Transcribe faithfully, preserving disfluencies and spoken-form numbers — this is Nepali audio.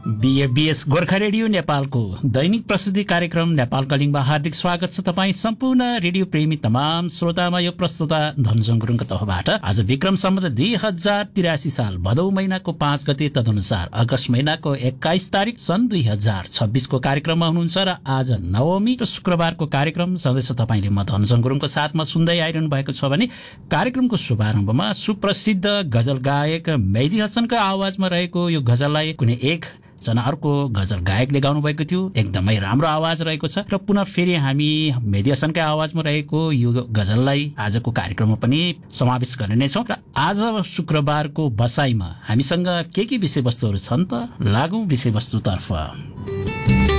बीएबीएस गोर्खा रेडियो नेपालको दैनिक प्रस्तुति कार्यक्रम नेपाल कलिङमा हार्दिक स्वागत छ। तपाईँ सम्पूर्ण रेडियो प्रेमी तमाम श्रोतामा यो प्रस्तुता धनजङ गुरुङको तर्फबाट आज विक्रम सम्वत दुई हजार तिरासी साल भदौ महिनाको पाँच गते तदनुसार अगस्त महिनाको एक्काइस तारिक सन् दुई हजार छब्बीसको कार्यक्रममा हुनुहुन्छ र आज नवमी र शुक्रबारको कार्यक्रम सधैँ तपाईँले म धनजङ गुरुङको साथमा सुन्दै आइरहनु भएको छ भने कार्यक्रमको शुभारम्भमा सुप्रसिद्ध गजल गायक मेहदी हसनको आवाजमा रहेको यो गजललाई कुनै एक जना अर्को गजल गायकले गाउनु भएको थियो। एकदमै राम्रो आवाज रहेको छ र पुनः फेरि हामी मेहदी हसनकै आवाजमा रहेको यो गजललाई आजको कार्यक्रममा पनि समावेश गर्ने नै छौँ। र आज शुक्रबारको बसाइमा हामीसँग के के विषयवस्तुहरू छन् त लागौँ विषयवस्तुतर्फ।